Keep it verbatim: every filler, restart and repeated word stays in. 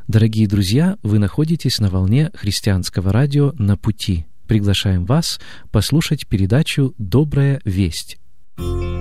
Дорогие друзья, вы находитесь на волне христианского радио «На пути». Приглашаем вас послушать передачу «Добрая весть».